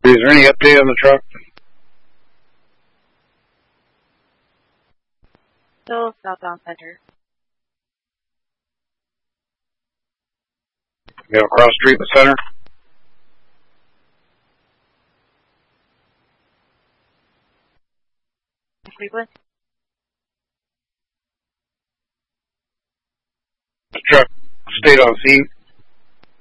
Is there any update on the truck? Still southbound center. You know, across the street, the center? Cleveland? The truck stayed on scene?